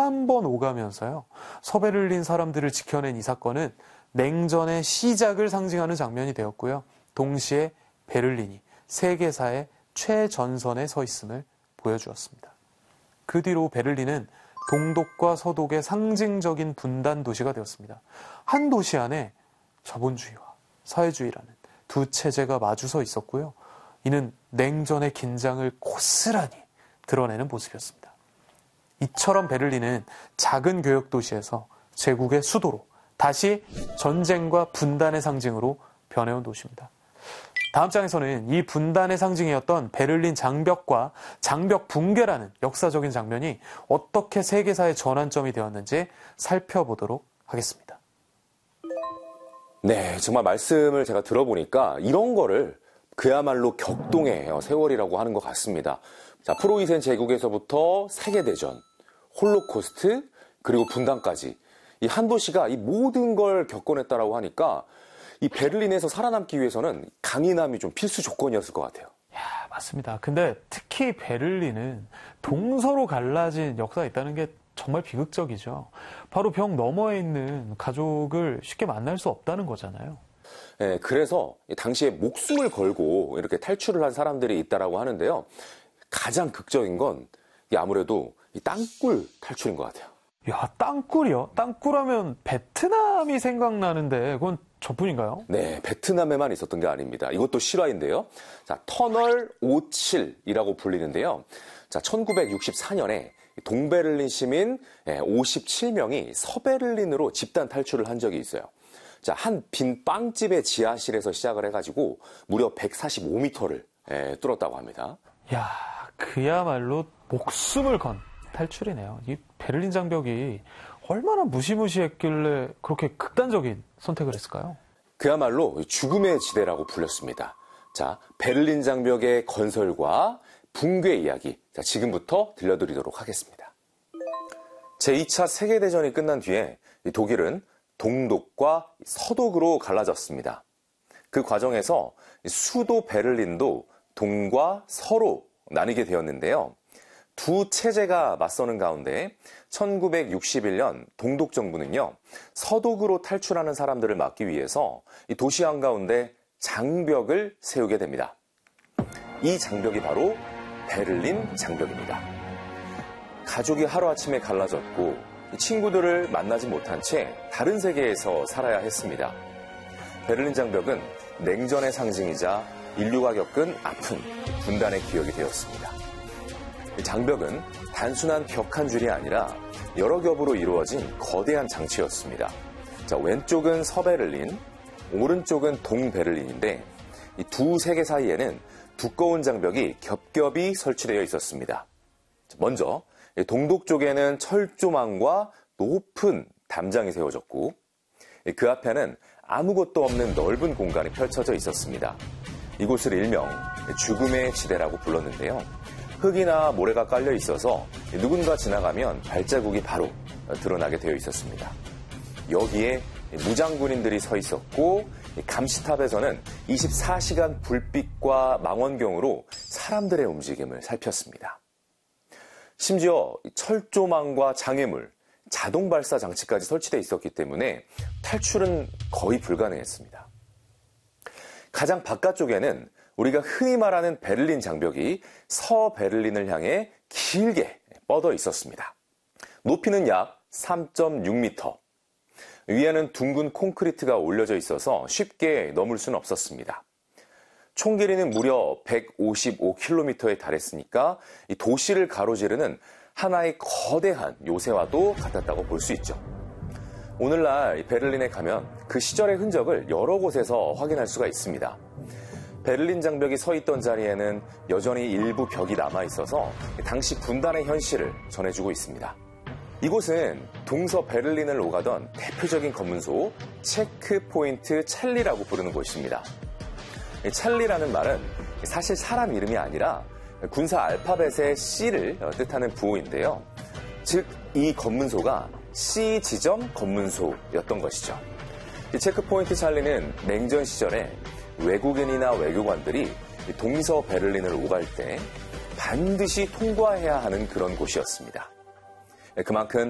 100만 번 오가면서요. 서베를린 사람들을 지켜낸 이 사건은 냉전의 시작을 상징하는 장면이 되었고요. 동시에 베를린이 세계사의 최전선에 서 있음을 보여주었습니다. 그 뒤로 베를린은 동독과 서독의 상징적인 분단 도시가 되었습니다. 한 도시 안에 자본주의와 사회주의라는 두 체제가 마주서 있었고요. 이는 냉전의 긴장을 고스란히 드러내는 모습이었습니다. 이처럼 베를린은 작은 교역 도시에서 제국의 수도로 다시 전쟁과 분단의 상징으로 변해온 도시입니다. 다음 장에서는 이 분단의 상징이었던 베를린 장벽과 장벽 붕괴라는 역사적인 장면이 어떻게 세계사의 전환점이 되었는지 살펴보도록 하겠습니다. 네, 정말 말씀을 제가 들어보니까 이런 거를 그야말로 격동의 세월이라고 하는 것 같습니다. 자, 프로이센 제국에서부터 세계대전, 홀로코스트, 그리고 분단까지 이 한 도시가 이 모든 걸 겪어냈다라고 하니까 이 베를린에서 살아남기 위해서는 강인함이 좀 필수 조건이었을 것 같아요. 맞습니다. 근데 특히 베를린은 동서로 갈라진 역사가 있다는 게 정말 비극적이죠. 바로 벽 너머에 있는 가족을 쉽게 만날 수 없다는 거잖아요. 네, 그래서 당시에 목숨을 걸고 이렇게 탈출을 한 사람들이 있다라고 하는데요. 가장 극적인 건 아무래도 이 땅굴 탈출인 것 같아요. 야, 땅굴이요? 땅굴하면 베트남이 생각나는데 그건 저뿐인가요? 네, 베트남에만 있었던 게 아닙니다. 이것도 실화인데요. 자, 터널 57이라고 불리는데요. 자, 1964년에 동베를린 시민 57명이 서베를린으로 집단 탈출을 한 적이 있어요. 자, 한 빈 빵집의 지하실에서 시작을 해가지고 무려 145m를 뚫었다고 합니다. 야, 그야말로 목숨을 건 탈출이네요. 이 베를린 장벽이 얼마나 무시무시했길래 그렇게 극단적인 선택을 했을까요? 그야말로 죽음의 지대라고 불렸습니다. 자, 베를린 장벽의 건설과 붕괴 이야기. 자, 지금부터 들려드리도록 하겠습니다. 제2차 세계대전이 끝난 뒤에 독일은 동독과 서독으로 갈라졌습니다. 그 과정에서 수도 베를린도 동과 서로 나뉘게 되었는데요. 두 체제가 맞서는 가운데 1961년 동독 정부는요, 서독으로 탈출하는 사람들을 막기 위해서 이 도시 한가운데 장벽을 세우게 됩니다. 이 장벽이 바로 베를린 장벽입니다. 가족이 하루아침에 갈라졌고 친구들을 만나지 못한 채 다른 세계에서 살아야 했습니다. 베를린 장벽은 냉전의 상징이자 인류가 겪은 아픈 분단의 기억이 되었습니다. 장벽은 단순한 벽 한 줄이 아니라 여러 겹으로 이루어진 거대한 장치였습니다. 자, 왼쪽은 서베를린, 오른쪽은 동베를린인데 이 두 세계 사이에는 두꺼운 장벽이 겹겹이 설치되어 있었습니다. 먼저 동독 쪽에는 철조망과 높은 담장이 세워졌고 그 앞에는 아무것도 없는 넓은 공간이 펼쳐져 있었습니다. 이곳을 일명 죽음의 지대라고 불렀는데요. 흙이나 모래가 깔려 있어서 누군가 지나가면 발자국이 바로 드러나게 되어 있었습니다. 여기에 무장군인들이 서 있었고 감시탑에서는 24시간 불빛과 망원경으로 사람들의 움직임을 살폈습니다. 심지어 철조망과 장애물, 자동 발사 장치까지 설치되어 있었기 때문에 탈출은 거의 불가능했습니다. 가장 바깥쪽에는 우리가 흔히 말하는 베를린 장벽이 서베를린을 향해 길게 뻗어 있었습니다. 높이는 약 3.6m. 위에는 둥근 콘크리트가 올려져 있어서 쉽게 넘을 수는 없었습니다. 총 길이는 무려 155km에 달했으니까 이 도시를 가로지르는 하나의 거대한 요새와도 같았다고 볼 수 있죠. 오늘날 베를린에 가면 그 시절의 흔적을 여러 곳에서 확인할 수가 있습니다. 베를린 장벽이 서 있던 자리에는 여전히 일부 벽이 남아있어서 당시 분단의 현실을 전해주고 있습니다. 이곳은 동서 베를린을 오가던 대표적인 검문소 체크포인트 찰리라고 부르는 곳입니다. 찰리라는 말은 사실 사람 이름이 아니라 군사 알파벳의 C를 뜻하는 부호인데요. 즉, 이 검문소가 C 지점 검문소였던 것이죠. 이 체크포인트 찰리는 냉전 시절에 외국인이나 외교관들이 동서 베를린을 오갈 때 반드시 통과해야 하는 그런 곳이었습니다. 그만큼